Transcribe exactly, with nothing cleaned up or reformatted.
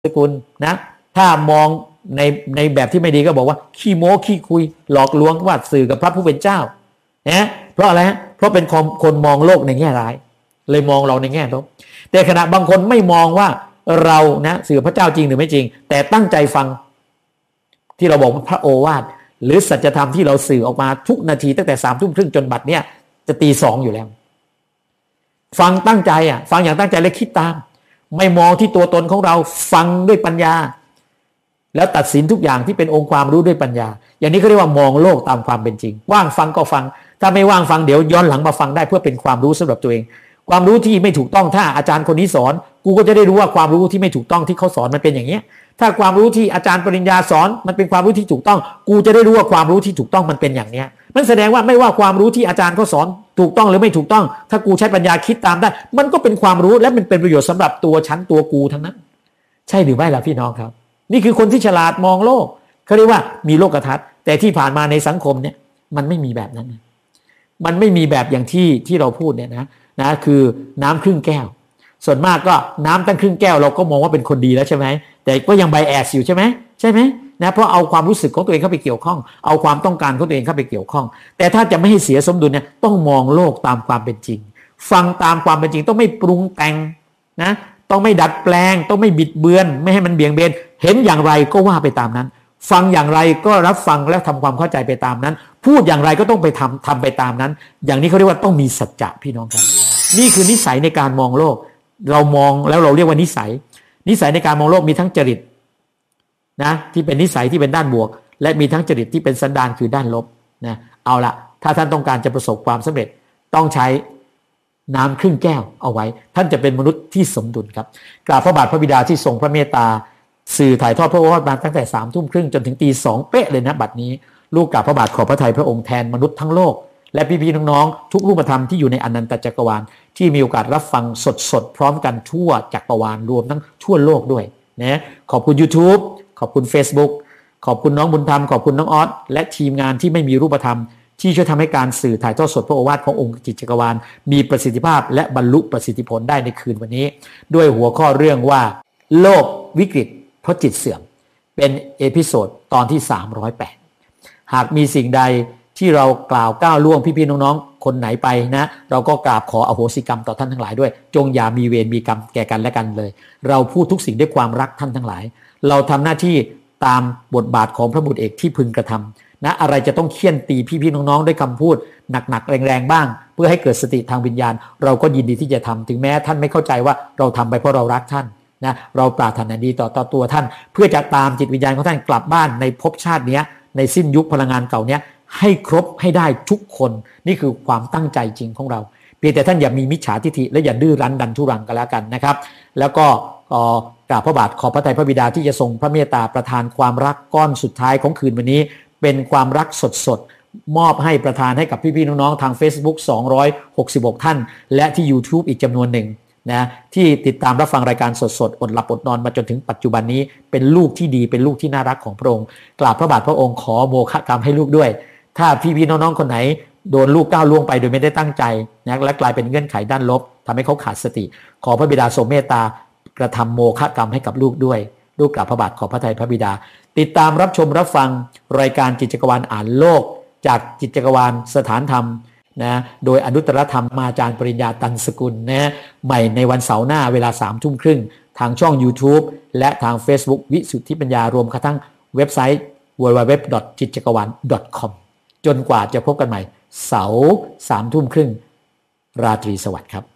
สกุลนะถ้ามองในในแบบที่ไม่ดีก็บอกว่าขี้โม้ขี้คุยหลอกลวงว่าสื่อกับพระผู้เป็นเจ้านะเพราะอะไรเพราะเป็นคนคนมองโลกในแง่ร้ายเลยมองเราในแง่ลบแต่ขณะบางคนไม่มองว่าเรานะสื่อพระเจ้าจริงหรือไม่จริงแต่ตั้งใจฟังที่เราบอกว่าพระโอวาทหรือสัจธรรมที่เราสื่อออกมาทุกนาทีตั้งแต่สามทุ่มครึ่งจนบัดเนี้ยจะตีสองอยู่แล้วฟังตั้งใจอ่ะฟังอย่างตั้งใจและคิดตามไม่มองที่ตัวตนของเราฟังด้วยปัญญาแล้วตัดสินทุกอย่างที่เป็นองค์ความรู้ด้วยปัญญาอย่างนี้เขาเรียกว่ามองโลกตามความเป็นจริงว่างฟังก็ฟังถ้าไม่ว่างฟังเดี๋ยวย้อนหลังมาฟังได้เพื่อเป็นความรู้สำหรับตัวเองความรู้ที่ไม่ถูกต้องถ้าอาจารย์คนนี้สอนกูก็จะได้รู้ว่าความรู้ที่ไม่ถูกต้องที่เขาสอนมันเป็นอย่างนี้ถ้าความรู้ที่อาจารย์ปริญญาสอนมันเป็นความรู้ที่ถูกต้องกูจะได้รู้ว่าความรู้ที่ถูกต้องมันเป็นอย่างนี้มันแสดงว่าไม่ว่าความรู้ที่อาจารย์เขาสอนถูกต้องหรือไม่ถูกต้องถ้ากูใช้ปัญญาคิดตามได้มันก็เป็นความรู้และมันเป็นประโยชน์สำหรับตัวฉันตัวกูทั้งนั้นใช่หรือไม่ล่ะพี่น้องครับนี่คือคนที่ฉลาดมองโลกเขาเรียกว่ามีโลกทัศน์แต่ที่ผ่านมาในสังคมเนี่ยมันไม่มีแบบนั้นมันไม่มีแบบอย่างที่ที่เราพูดเนี่ยนะนะคือน้ำครึ่งแก้วส่วนมากก็น้ำตั้งครึ่งแก้วเราก็มองว่าเป็นคนดีแล้วใช่ไหมแต่ก็ยังไบแอสอยู่ใช่ไหมใช่ไหมนะเพราะเอาความรู้สึกของตัวเองเข้าไปเกี่ยวข้องเอาความต้องการของตัวเองเข้าไปเกี่ยวข้องแต่ถ้าจะไม่ให้เสียสมดุลเนี่ยต้องมองโลกตามความเป็นจริงฟังตามความเป็นจริงต้องไม่ปรุงแต่งนะต้องไม่ดัดแปลงต้องไม่บิดเบือนไม่ให้มันเบี่ยงเบนเห็นอย่างไรก็ว่าไปตามนั้นฟังอย่างไรก็รับฟังและทำความเข้าใจไปตามนั้นพูดอย่างไรก็ต้องไปทำทำไปตามนั้นอย่างนี้เขาเรียกว่าต้องมีสัจจะพี่น้องครับนี่คือนิสัยในการมองโลกเรามองแล้วเราเรียกว่านิสัยนิสัยในการมองโลกมีทั้งจริตนะที่เป็นนิสัยที่เป็นด้านบวกและมีทั้งจริตที่เป็นสันดานคือด้านลบนะเอาละถ้าท่านต้องการจะประสบความสำเร็จต้องใช้น้ำครึ่งแก้วเอาไว้ท่านจะเป็นมนุษย์ที่สมดุลครับกราบพระบาทพระบิดาที่ทรงพระเมตตาสื่อถ่ายทอดพระโอวาทมาตั้งแต่สามทุ่มครึ่งจนถึงตีสองเป๊ะเลยนะบัดนี้ลูกกราบพระบาทขอพระทัยพระองค์แทนมนุษย์ทั้งโลกและพี่ๆน้องๆทุกรูปธรรมที่อยู่ในอนันตจักรวาลที่มีโอกาสรับฟังสดๆพร้อมกันทั่วจักรวาลรวมทั้งทั่วโลกด้วยนะขอบคุณ YouTube ขอบคุณ Facebook ขอบคุณน้องบุญธรรมขอบคุณน้องออสและทีมงานที่ไม่มีรูปธรรมที่ช่วยทำให้การสื่อถ่ายทอดสดพระโอวาทขององค์จิตจักรวาลมีประสิทธิภาพและบรรลุประสิทธิผลได้ในคืนวันนี้ด้วยหัวข้อเรื่องว่าโลกวิกฤตเพราะจิตเสื่อมเป็นเอพิโซดตอนที่สามร้อยแปดหากมีสิ่งใดที่เรากล่าวก้าวล่วงพี่ๆน้องๆคนไหนไปนะเราก็กราบขออโหสิกรรมต่อท่านทั้งหลายด้วยจงอย่ามีเวรมีกรรมแก่กันและกันเลยเราพูดทุกสิ่งด้วยความรักท่านทั้งหลายเราทำหน้าที่ตามบทบาทของพระบุตรเอกที่พึงกระทำนะอะไรจะต้องเคี่ยนตีพี่ๆน้องๆด้วยคำพูดหนักๆแรงๆบ้างเพื่อให้เกิดสติทางวิญญาณเราก็ยินดีที่จะทำถึงแม้ท่านไม่เข้าใจว่าเราทำไปเพราะเรารักท่านนะเราปรารถนาดีต่อต่อตัวท่านเพื่อจะตามจิตวิญญาณของท่านกลับบ้านในภพชาตินี้ในสิ้นยุคพลังงานเก่านี้ให้ครบให้ได้ทุกคนนี่คือความตั้งใจจริงของเราเพียงแต่ท่านอย่ามีมิจฉาทิฐิและอย่าดื้อรั้นดันทุรังกันแล้วกันนะครับแล้วก็กราบพระบาทขอพระทัยพระบิดาที่จะทรงพระเมตตาประทานความรักก้อนสุดท้ายของคืนวันนี้เป็นความรักสดๆมอบให้ประทานให้กับพี่ๆน้องๆทาง Facebook สองร้อยหกสิบหกท่านและที่ YouTube อีกจำนวนหนึ่งนะที่ติดตามรับฟังรายการสดๆอดหลับอดนอนมาจนถึงปัจจุบันนี้เป็นลูกที่ดีเป็นลูกที่น่ารักของพระองค์กราบพระบาทพระองค์ขอโมฆะกรรมให้ลูกด้วยถ้าพี่ๆน้องๆคนไหนโดนลูกก้าวล่วงไปโดยไม่ได้ตั้งใจนะและกลายเป็นเงื่อนไขด้านลบทำให้เขาขาดสติขอพระบิดาทรงเมตตากระทำโมฆะกรรมให้กับลูกด้วยลูกกราบพระบาทขอพระทัยพระบิดาติดตามรับชมรับฟังรายการจิตจักรวาลอ่านโลกจากจิตจักรวาลสถานธรรมนะโดยอนุตตรธรรมมาอาจารย์ปริญญาตันสกุลนะใหม่ในวันเสาร์หน้าเวลาสามทุ่มครึ่งทางช่อง YouTube และทาง Facebook วิสุทธิปัญญารวมกระทั่งเว็บไซต์ ดับเบิลยู ดับเบิลยู ดับเบิลยู ดอท จิตจักรวาล ดอท คอม จนกว่าจะพบกันใหม่เสาร์สามทุ่มครึ่งราตรีสวัสดิ์ครับ